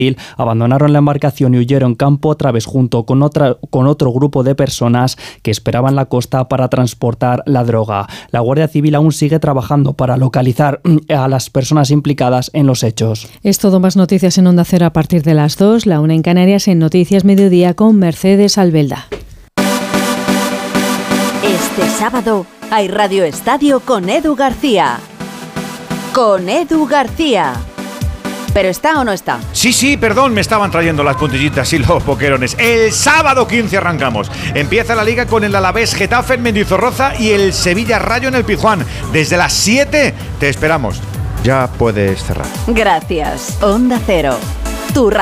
abandonaron la embarcación y huyeron campo a través junto con otro grupo de personas que esperaban la costa para transportar la droga. La Guardia Civil aún sigue trabajando para localizar a las personas implicadas en los hechos. Es todo, más noticias en Onda Cero a partir de las 2, la 1 en Canarias, en Noticias Mediodía con Mercedes Albelda. Este sábado hay Radio Estadio con Edu García. Con Edu García. ¿Pero está o no está? Sí, perdón, me estaban trayendo las puntillitas y los boquerones. El sábado 15 arrancamos. Empieza la Liga con el Alavés Getafe en Mendizorroza y el Sevilla Rayo en el Pizjuán. Desde las 7 te esperamos. Ya puedes cerrar. Gracias. Onda Cero. Tu radio.